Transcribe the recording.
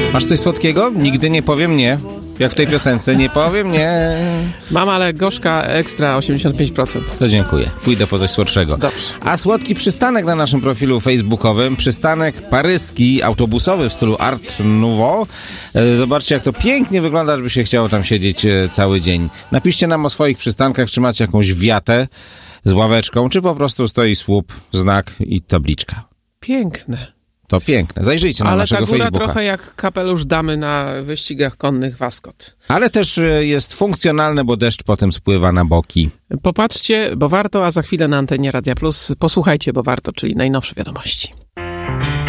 Masz coś słodkiego? Nigdy nie powiem nie. Jak w tej piosence, nie powiem nie. Mam, ale gorzka ekstra 85%. To dziękuję. Pójdę po coś słodszego. Dobrze. A słodki przystanek na naszym profilu facebookowym, przystanek paryski, autobusowy w stylu Art Nouveau. Zobaczcie, jak to pięknie wygląda, żeby się chciało tam siedzieć cały dzień. Napiszcie nam o swoich przystankach, czy macie jakąś wiatę z ławeczką, czy po prostu stoi słup, znak i tabliczka. Piękne. To piękne. Zajrzyjcie na naszego Ale ta góra Facebooka. trochę jak kapelusz damy na wyścigach konnych w Ascot. Ale też jest funkcjonalne, bo deszcz potem spływa na boki. Popatrzcie, bo warto, a za chwilę na antenie Radia Plus posłuchajcie, bo warto, czyli najnowsze wiadomości.